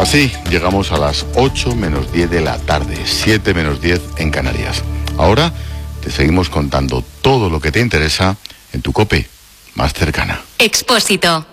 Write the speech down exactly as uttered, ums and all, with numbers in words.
Así llegamos a las ocho menos diez de la tarde, siete menos diez en Canarias. Ahora te seguimos contando todo lo que te interesa en tu COPE más cercana. Expósito.